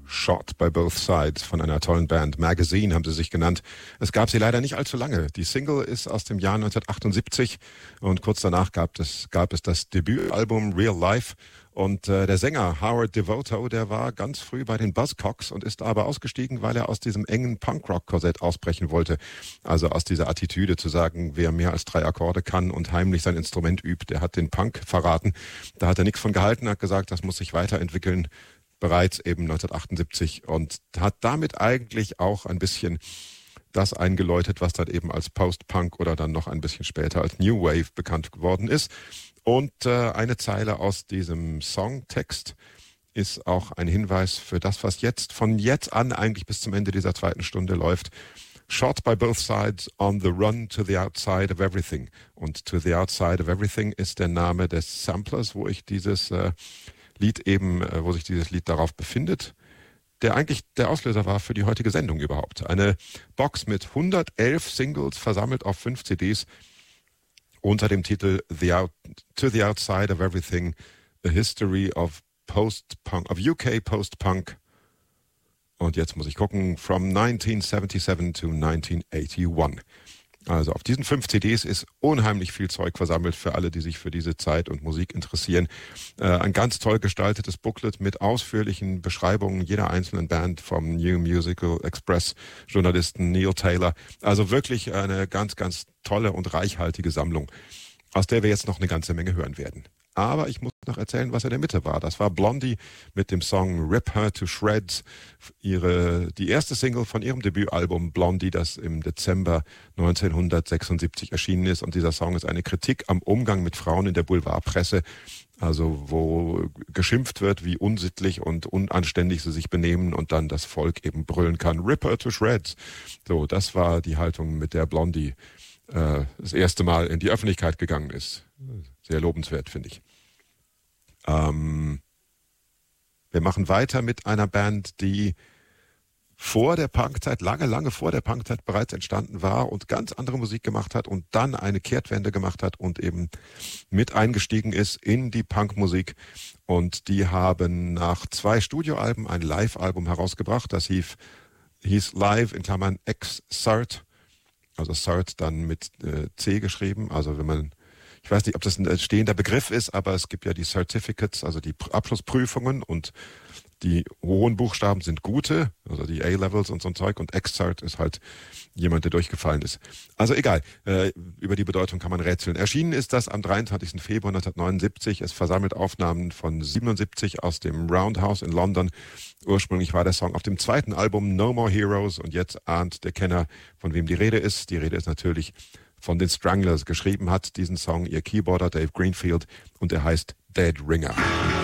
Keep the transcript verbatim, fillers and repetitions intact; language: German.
Shot by Both Sides von einer tollen Band. Magazine haben sie sich genannt. Es gab sie leider nicht allzu lange. Die Single ist aus dem Jahr neunzehnhundertachtundsiebzig und kurz danach gab es, gab es das Debütalbum Real Life. Und äh, der Sänger Howard Devoto, der war ganz früh bei den Buzzcocks und ist aber ausgestiegen, weil er aus diesem engen Punkrock-Korsett ausbrechen wollte. Also aus dieser Attitüde zu sagen, wer mehr als drei Akkorde kann und heimlich sein Instrument übt, der hat den Punk verraten. Da hat er nichts von gehalten, hat gesagt, das muss sich weiterentwickeln, bereits eben neunzehnhundertachtundsiebzig, und hat damit eigentlich auch ein bisschen das eingeläutet, was dann eben als Post-Punk oder dann noch ein bisschen später als New Wave bekannt geworden ist. Und äh, eine Zeile aus diesem Songtext ist auch ein Hinweis für das, was jetzt von jetzt an eigentlich bis zum Ende dieser zweiten Stunde läuft. Shot by both sides on the run to the outside of everything. Und to the outside of everything ist der Name des Samplers, wo ich dieses äh, Lied eben, äh, wo sich dieses Lied darauf befindet, der eigentlich der Auslöser war für die heutige Sendung überhaupt. Eine Box mit hundertelf Singles versammelt auf fünf C Ds unter dem Titel The Out, To the Outside of Everything, A History of Post-Punk, of U K Post-Punk. Und jetzt muss ich gucken, from nineteen seventy-seven to nineteen eighty-one. Also auf diesen fünf C Ds ist unheimlich viel Zeug versammelt für alle, die sich für diese Zeit und Musik interessieren. Äh, ein ganz toll gestaltetes Booklet mit ausführlichen Beschreibungen jeder einzelnen Band, vom New Musical Express Journalisten Neil Taylor. Also wirklich eine ganz, ganz tolle und reichhaltige Sammlung, aus der wir jetzt noch eine ganze Menge hören werden. Aber ich muss noch erzählen, was in der Mitte war. Das war Blondie mit dem Song Rip Her to Shreds, ihre, die erste Single von ihrem Debütalbum Blondie, das im Dezember neunzehnhundertsechsundsiebzig erschienen ist. Und dieser Song ist eine Kritik am Umgang mit Frauen in der Boulevardpresse, also wo geschimpft wird, wie unsittlich und unanständig sie sich benehmen und dann das Volk eben brüllen kann, Rip Her to Shreds. So, das war die Haltung, mit der Blondie äh, das erste Mal in die Öffentlichkeit gegangen ist. Sehr lobenswert, finde ich. Ähm, wir machen weiter mit einer Band, die vor der Punkzeit, lange, lange vor der Punkzeit bereits entstanden war und ganz andere Musik gemacht hat und dann eine Kehrtwende gemacht hat und eben mit eingestiegen ist in die Punkmusik. Und die haben nach zwei Studioalben ein Live-Album herausgebracht, das hieß, hieß Live in Klammern X-Cert, also Cert dann mit äh, C geschrieben, also wenn man, ich weiß nicht, ob das ein stehender Begriff ist, aber es gibt ja die Certificates, also die Abschlussprüfungen, und die hohen Buchstaben sind gute, also die A-Levels und so ein Zeug, und X-Cert ist halt jemand, der durchgefallen ist. Also egal, äh, über die Bedeutung kann man rätseln. Erschienen ist das am dreiundzwanzigsten Februar neunzehnhundertneunundsiebzig. Es versammelt Aufnahmen von siebenundsiebzig aus dem Roundhouse in London. Ursprünglich war der Song auf dem zweiten Album No More Heroes, und jetzt ahnt der Kenner, von wem die Rede ist. Die Rede ist natürlich von den Stranglers. Geschrieben hat diesen Song ihr Keyboarder Dave Greenfield, und er heißt Dead Ringer.